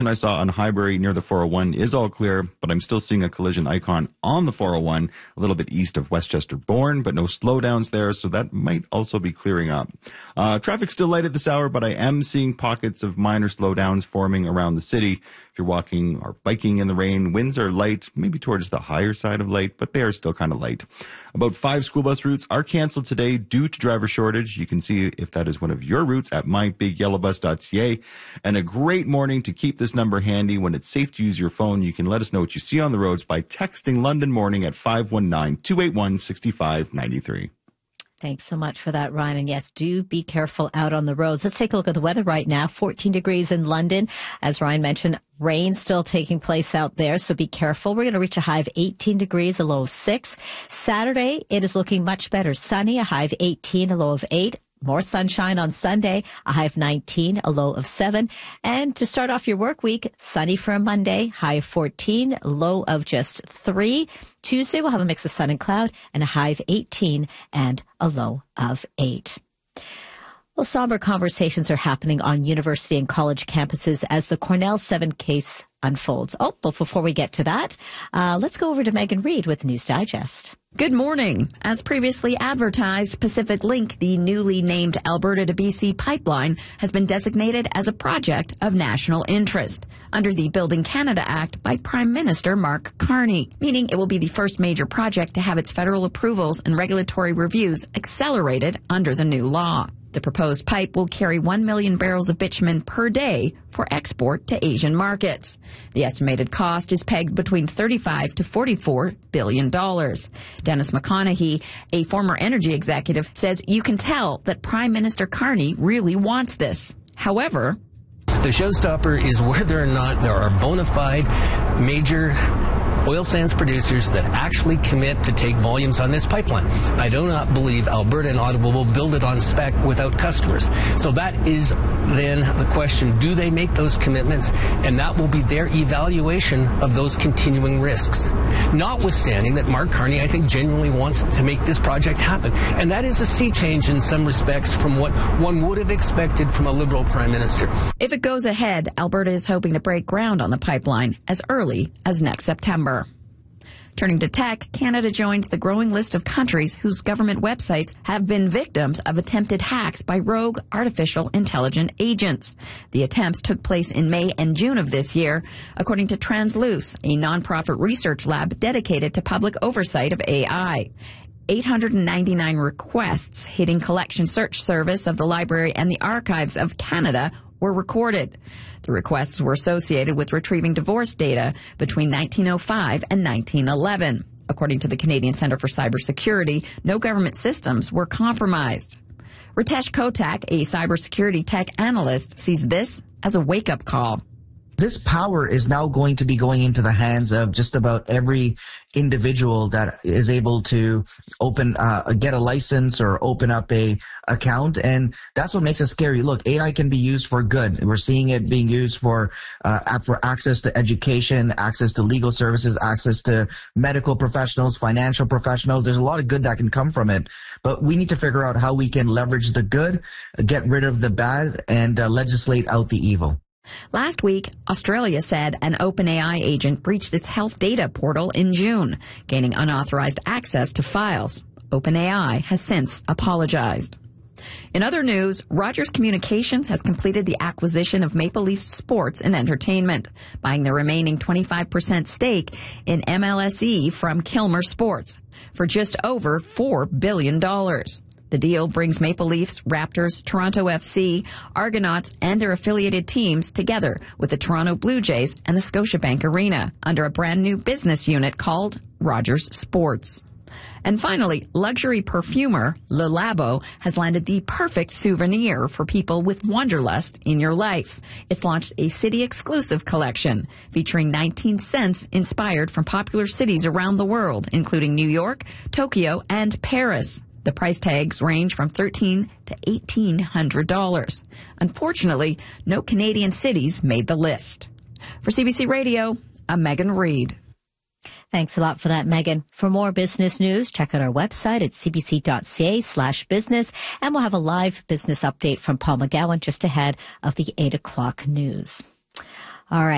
I saw on Highbury near the 401 is all clear, but I'm still seeing a collision icon on the 401 a little bit east of Westchester Bourne, but no slowdowns there, so that might also be clearing up. Traffic's still light at this hour, but I am seeing pockets of minor slowdowns forming around the city. If you're walking or biking in the rain, winds are light, maybe towards the higher side of light, but they are still kind of light. About 5 school bus routes are canceled today due to driver shortage. You can see if that is one of your routes at mybigyellowbus.ca. And a great morning to keep this number handy. When it's safe to use your phone, you can let us know what you see on the roads by texting London Morning at 519-281-6593. Thanks so much for that, Ryan. And yes, do be careful out on the roads. Let's take a look at the weather right now. 14 degrees in London. As Ryan mentioned, rain still taking place out there, so be careful. We're going to reach a high of 18 degrees, a low of 6. Saturday, it is looking much better. Sunny, a high of 18, a low of 8. More sunshine on Sunday, a high of 19, a low of 7. And to start off your work week, sunny for a Monday, high of 14, low of just 3. Tuesday, we'll have a mix of sun and cloud and a high of 18 and a low of 8. Well, somber conversations are happening on university and college campuses as the Cornell 7 case unfolds. Oh, but before we get to that, let's go over to Megan Reid with News Digest. Good morning. As previously advertised, Pacific Link, the newly named Alberta to BC pipeline, has been designated as a project of national interest under the Building Canada Act by Prime Minister Mark Carney, meaning it will be the first major project to have its federal approvals and regulatory reviews accelerated under the new law. The proposed pipe will carry 1 million barrels of bitumen per day for export to Asian markets. The estimated cost is pegged between $35 to $44 billion. Dennis McConaughey, a former energy executive, says you can tell that Prime Minister Carney really wants this. However, the showstopper is whether or not there are bona fide major oil sands producers that actually commit to take volumes on this pipeline. I do not believe Alberta and Ottawa will build it on spec without customers. So that is then the question, do they make those commitments? And that will be their evaluation of those continuing risks. Notwithstanding that Mark Carney, I think, genuinely wants to make this project happen. And that is a sea change in some respects from what one would have expected from a Liberal Prime Minister. If it goes ahead, Alberta is hoping to break ground on the pipeline as early as next September. Turning to tech, Canada joins the growing list of countries whose government websites have been victims of attempted hacks by rogue artificial intelligence agents. The attempts took place in May and June of this year, according to Transluce, a nonprofit research lab dedicated to public oversight of AI. 899 requests hitting Collection Search Service of the Library and the Archives of Canada were recorded. The requests were associated with retrieving divorce data between 1905 and 1911. According to the Canadian Centre for Cybersecurity, no government systems were compromised. Ritesh Kotak, a cybersecurity tech analyst, sees this as a wake-up call. This power is now going to be going into the hands of just about every individual that is able to open, get a license or open up a account, and that's what makes it scary. Look, AI can be used for good. We're seeing it being used for access to education, access to legal services, access to medical professionals, financial professionals. There's a lot of good that can come from it, but we need to figure out how we can leverage the good, get rid of the bad, and legislate out the evil. Last week, Australia said an OpenAI agent breached its health data portal in June, gaining unauthorized access to files. OpenAI has since apologized. In other news, Rogers Communications has completed the acquisition of Maple Leaf Sports and Entertainment, buying the remaining 25% stake in MLSE from Kilmer Sports for just over $4 billion. The deal brings Maple Leafs, Raptors, Toronto FC, Argonauts, and their affiliated teams together with the Toronto Blue Jays and the Scotiabank Arena under a brand new business unit called Rogers Sports. And finally, luxury perfumer Le Labo has landed the perfect souvenir for people with wanderlust in your life. It's launched a city-exclusive collection featuring 19 scents inspired from popular cities around the world, including New York, Tokyo, and Paris. The price tags range from $1,300 to $1,800. Unfortunately, no Canadian cities made the list. For CBC Radio, I'm Megan Reid. Thanks a lot for that, Megan. For more business news, check out our website at cbc.ca/business, and we'll have a live business update from Paul McGowan just ahead of the 8 o'clock news. All right.